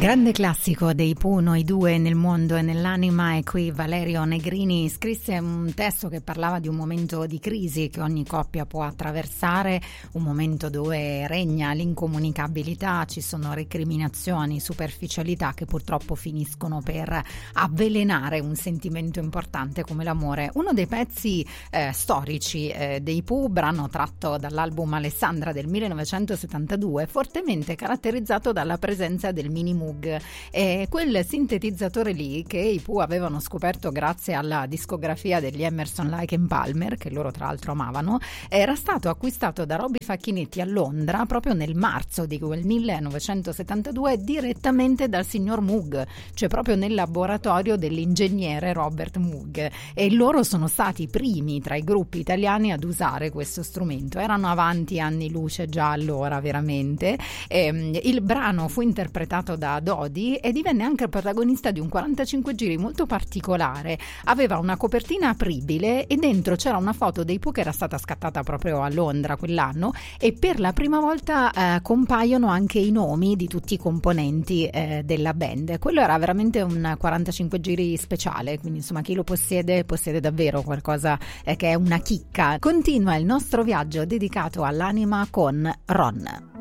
Grande classico dei Pooh, Noi due nel mondo e nell'anima, e qui Valerio Negrini scrisse un testo che parlava di un momento di crisi che ogni coppia può attraversare, un momento dove regna l'incomunicabilità, ci sono recriminazioni, superficialità che purtroppo finiscono per avvelenare un sentimento importante come l'amore. Uno dei pezzi storici dei Pooh, brano tratto dall'album Alessandra del 1972, fortemente caratterizzato dalla presenza del Mini Moog, quel sintetizzatore lì che i Pooh avevano scoperto grazie alla discografia degli Emerson, Lake and Palmer, che loro tra l'altro amavano. Era stato acquistato da Roby Facchinetti a Londra proprio nel marzo di quel 1972 direttamente dal signor Moog, cioè proprio nel laboratorio dell'ingegnere Robert Moog, e loro sono stati i primi tra i gruppi italiani ad usare questo strumento. Erano avanti anni luce già allora, veramente. Il brano fu interpretato da Dodi e divenne anche il protagonista di un 45 giri molto particolare. Aveva una copertina apribile e dentro c'era una foto dei Pooh che era stata scattata proprio a Londra quell'anno, e per la prima volta compaiono anche i nomi di tutti i componenti della band. Quello era veramente un 45 giri speciale, quindi insomma chi lo possiede davvero qualcosa che è una chicca. Continua il nostro viaggio dedicato all'anima con Ron.